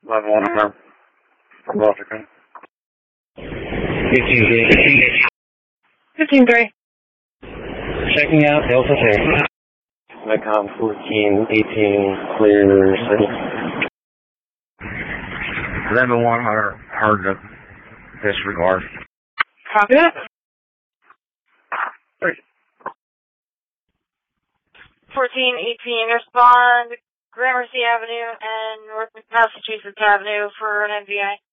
Level 1 affirm. Logical. 15-3. Checking out Delta 3. Macom 1418, clear city. 11-1, heard the disregard. Copy that. 1418, respond Gramercy Avenue and North Massachusetts Avenue for an NVI.